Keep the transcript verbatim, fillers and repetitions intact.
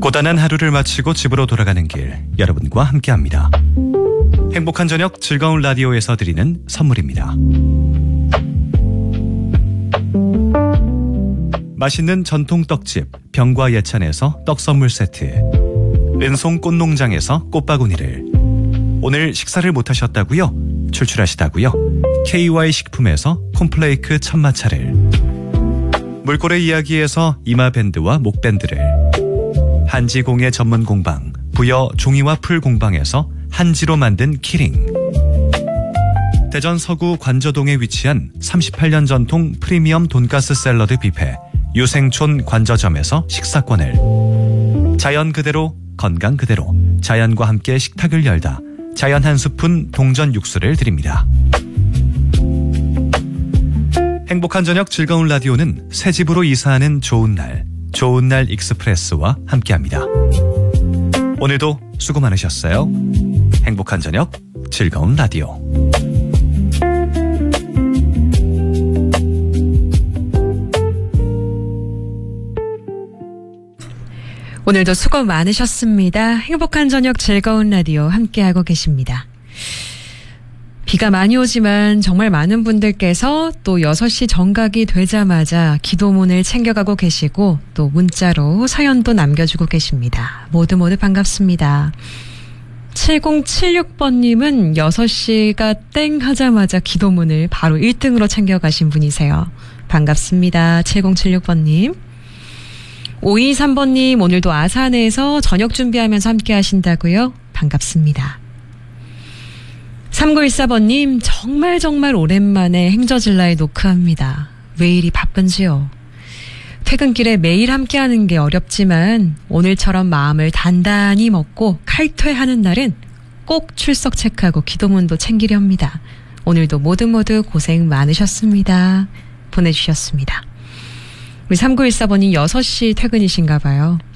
고단한 하루를 마치고 집으로 돌아가는 길, 여러분과 함께합니다. 행복한 저녁 즐거운 라디오에서 드리는 선물입니다. 맛있는 전통 떡집 병과 예찬에서 떡 선물 세트, 은송 꽃농장에서 꽃바구니를, 오늘 식사를 못하셨다고요? 출출하시다고요? 케이와이 식품에서 콤플레이크 천마차를, 물고래 이야기에서 이마밴드와 목밴드를, 한지공예 전문 공방 부여 종이와 풀 공방에서 한지로 만든 키링, 대전 서구 관저동에 위치한 삼십팔 년 전통 프리미엄 돈가스 샐러드 뷔페 유생촌 관저점에서 식사권을, 자연 그대로 건강 그대로 자연과 함께 식탁을 열다 자연 한 스푼 동전 육수를 드립니다. 행복한 저녁 즐거운 라디오는 새 집으로 이사하는 좋은 날, 좋은 날 익스프레스와 함께합니다. 오늘도 수고 많으셨어요. 행복한 저녁 즐거운 라디오. 오늘도 수고 많으셨습니다. 행복한 저녁 즐거운 라디오 함께하고 계십니다. 비가 많이 오지만 정말 많은 분들께서 또 여섯 시 정각이 되자마자 기도문을 챙겨가고 계시고 또 문자로 사연도 남겨주고 계십니다. 모두 모두 반갑습니다. 칠공칠육 번님은 여섯 시가 땡 하자마자 기도문을 바로 일 등으로 챙겨가신 분이세요. 반갑습니다. 칠공칠육 번님. 오이삼 번님 오늘도 아산에서 저녁 준비하면서 함께 하신다고요? 반갑습니다. 삼구일사 번님 정말 정말 오랜만에 행저질라에 노크합니다. 왜 이리 바쁜지요? 퇴근길에 매일 함께하는 게 어렵지만 오늘처럼 마음을 단단히 먹고 칼퇴하는 날은 꼭 출석 체크하고 기도문도 챙기려 합니다. 오늘도 모두 모두 고생 많으셨습니다. 보내주셨습니다. 우리 삼구일사 번님 여섯 시 퇴근이신가 봐요.